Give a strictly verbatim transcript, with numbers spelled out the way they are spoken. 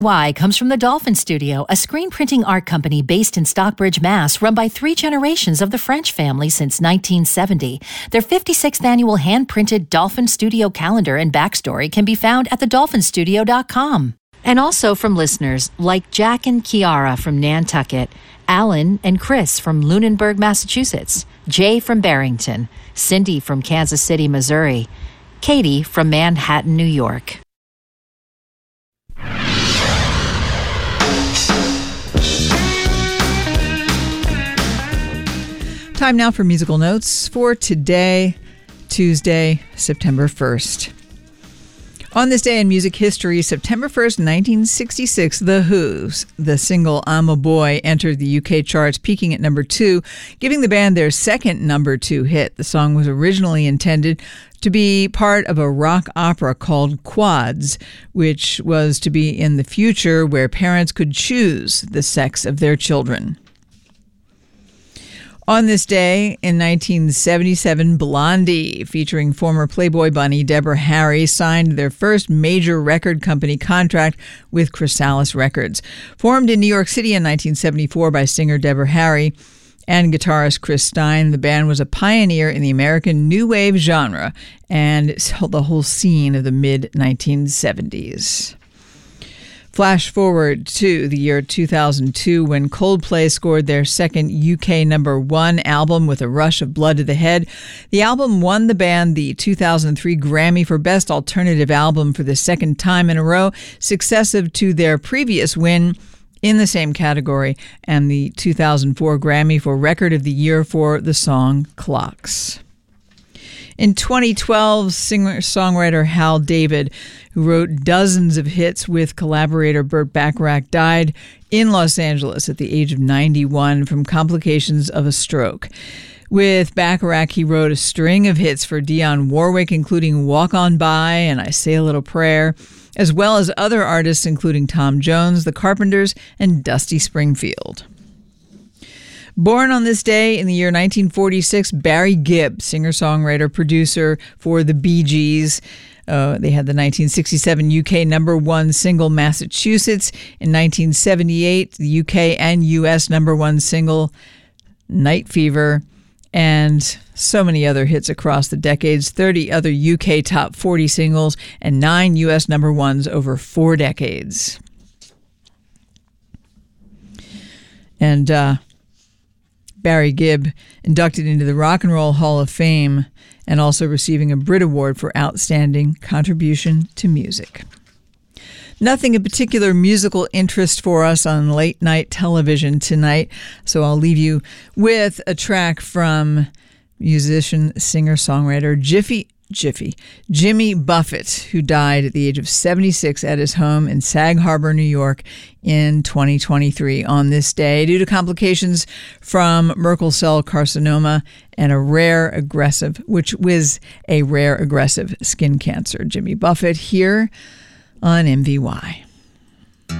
Y comes from the Dolphin Studio, a screen printing art company based in Stockbridge, Mass, run by three generations of the French family since nineteen seventy. Their fifty-sixth annual hand-printed Dolphin Studio calendar and backstory can be found at the dolphin studio dot com. And also from listeners like Jack and Kiara from Nantucket, Alan and Chris from Lunenburg, Massachusetts, Jay from Barrington, Cindy from Kansas City, Missouri, Katie from Manhattan, New York. Time now for musical notes for today, Tuesday, September first. On this day in music history, September first, nineteen sixty-six, The Who's the single I'm a Boy entered the U K charts, peaking at number two, giving the band their second number two hit. The song was originally intended to be part of a rock opera called Quads, which was to be in the future where parents could choose the sex of their children. On this day, in nineteen seventy-seven, Blondie, featuring former Playboy bunny Deborah Harry, signed their first major record company contract with Chrysalis Records. Formed in New York City in nineteen seventy-four by singer Deborah Harry and guitarist Chris Stein, the band was a pioneer in the American new wave genre and held the whole scene of the mid nineteen seventies. Flash forward to the year two thousand two when Coldplay scored their second U K number one album with A Rush of Blood to the Head. The album won the band the two thousand three Grammy for Best Alternative Album for the second time in a row, successive to their previous win in the same category and the two thousand four Grammy for Record of the Year for the song Clocks. In twenty twelve, singer-songwriter Hal David, who wrote dozens of hits with collaborator Burt Bacharach, died in Los Angeles at the age of ninety-one from complications of a stroke. With Bacharach, he wrote a string of hits for Dionne Warwick, including Walk On By and I Say a Little Prayer, as well as other artists including Tom Jones, The Carpenters, and Dusty Springfield. Born on this day in the year nineteen forty-six, Barry Gibb, singer-songwriter, producer for the Bee Gees. Uh, they had the nineteen sixty-seven U K number one single Massachusetts. In nineteen seventy-eight, the U K and U S number one single Night Fever. And so many other hits across the decades, thirty other U K top forty singles, and nine U S number ones over four decades. And uh, Barry Gibb inducted into the Rock and Roll Hall of Fame and also receiving a Brit Award for Outstanding Contribution to Music. Nothing of particular musical interest for us on late night television tonight, so I'll leave you with a track from musician, singer-songwriter Jiffy Jiffy, Jimmy Buffett, who died at the age of seventy-six at his home in Sag Harbor, New York in twenty twenty-three on this day due to complications from Merkel cell carcinoma and a rare aggressive, which was a rare aggressive skin cancer. Jimmy Buffett here on M V Y.